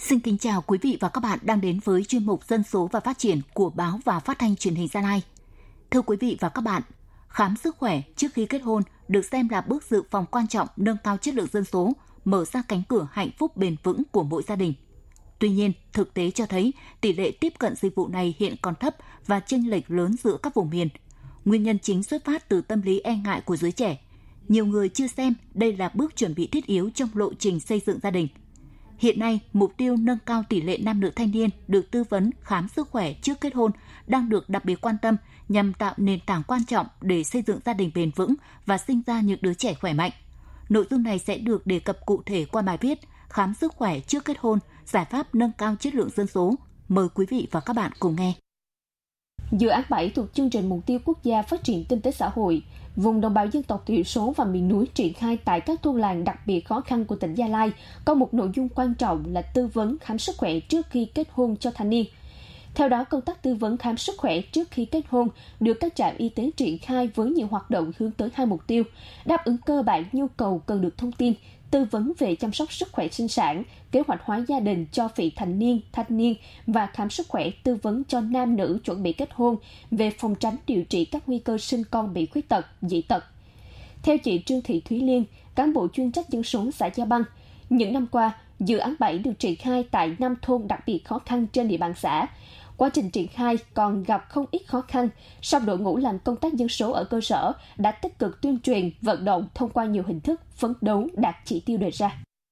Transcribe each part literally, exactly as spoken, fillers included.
Xin kính chào quý vị và các bạn đang đến với chuyên mục Dân số và Phát triển của Báo và Phát thanh Truyền hình Gia Lai. Thưa quý vị và các bạn, khám sức khỏe trước khi kết hôn được xem là bước dự phòng quan trọng nâng cao chất lượng dân số, mở ra cánh cửa hạnh phúc bền vững của mỗi gia đình. Tuy nhiên, thực tế cho thấy tỷ lệ tiếp cận dịch vụ này hiện còn thấp và chênh lệch lớn giữa các vùng miền. Nguyên nhân chính xuất phát từ tâm lý e ngại của giới trẻ. Nhiều người chưa xem đây là bước chuẩn bị thiết yếu trong lộ trình xây dựng gia đình. Hiện nay, mục tiêu nâng cao tỷ lệ nam nữ thanh niên được tư vấn khám sức khỏe trước kết hôn đang được đặc biệt quan tâm nhằm tạo nền tảng quan trọng để xây dựng gia đình bền vững và sinh ra những đứa trẻ khỏe mạnh. Nội dung này sẽ được đề cập cụ thể qua bài viết Khám sức khỏe trước kết hôn, giải pháp nâng cao chất lượng dân số. Mời quý vị và các bạn cùng nghe. Dự án bảy thuộc chương trình Mục tiêu Quốc gia Phát triển Kinh tế Xã hội, vùng đồng bào dân tộc thiểu số và miền núi triển khai tại các thôn làng đặc biệt khó khăn của tỉnh Gia Lai có một nội dung quan trọng là tư vấn khám sức khỏe trước khi kết hôn cho thanh niên. Theo đó, công tác tư vấn khám sức khỏe trước khi kết hôn được các trạm y tế triển khai với nhiều hoạt động hướng tới hai mục tiêu: đáp ứng cơ bản nhu cầu cần được thông tin, tư vấn về chăm sóc sức khỏe sinh sản, kế hoạch hóa gia đình cho vị thành niên, thanh niên và khám sức khỏe tư vấn cho nam nữ chuẩn bị kết hôn về phòng tránh điều trị các nguy cơ sinh con bị khuyết tật, dị tật. Theo chị Trương Thị Thúy Liên, cán bộ chuyên trách dân số xã Gia Băng, những năm qua, dự án bảy được triển khai tại năm thôn đặc biệt khó khăn trên địa bàn xã. Quá trình triển khai còn gặp không ít khó khăn, song đội ngũ làm công tác dân số ở cơ sở đã tích cực tuyên truyền, vận động thông qua nhiều hình thức phấn đấu đạt chỉ tiêu đề ra.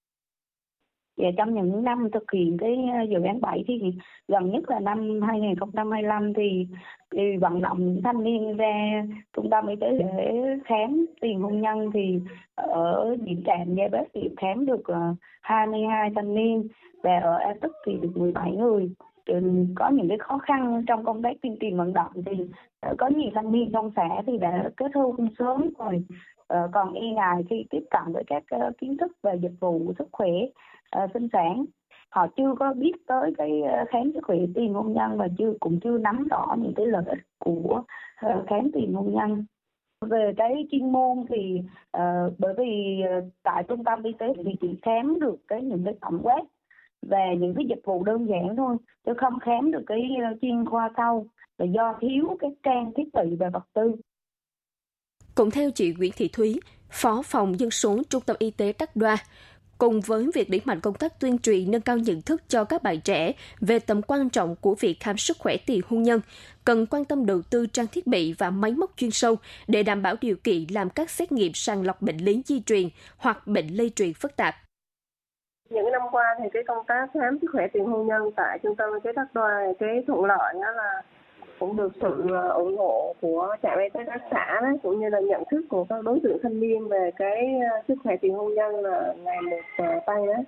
Và trong những năm thực hiện cái dự án bảy thì gần nhất là năm hai không hai lăm thì, thì vận động thanh niên ra trung tâm y tế để khám tiền hôn nhân, thì ở điểm trạm Gia Bếp thì khám được hai mươi hai thanh niên và ở A Tức thì được mười bảy người. Có những cái khó khăn trong công tác tuyên truyền vận động thì có nhiều thanh niên trong xã thì đã kết hôn sớm rồi, còn e ngại khi tiếp cận với các kiến thức về dịch vụ sức khỏe sinh sản. Họ chưa có biết tới cái khám sức khỏe tiền hôn nhân và chưa cũng chưa nắm rõ những cái lợi ích của khám tiền hôn nhân. Về cái chuyên môn thì uh, bởi vì tại trung tâm y tế thì chỉ khám được cái những cái tổng quát về những cái dịch vụ đơn giản thôi, chứ không khám được cái chuyên khoa sâu, là do thiếu các trang thiết bị và vật tư. Cũng theo chị Nguyễn Thị Thúy, Phó phòng dân số Trung tâm Y tế Đắk Đoa, cùng với việc đẩy mạnh công tác tuyên truyền nâng cao nhận thức cho các bạn trẻ về tầm quan trọng của việc khám sức khỏe tiền hôn nhân, cần quan tâm đầu tư trang thiết bị và máy móc chuyên sâu để đảm bảo điều kiện làm các xét nghiệm sàng lọc bệnh lý di truyền hoặc bệnh lây truyền phức tạp. Những năm qua thì cái công tác khám sức khỏe tiền hôn nhân tại trung tâm y tế Đắk Đoa, cái thuận lợi đó là cũng được sự ủng hộ của trạm y tế các xã đó, cũng như là nhận thức của các đối tượng thanh niên về cái sức khỏe tiền hôn nhân là ngày một tăng đó.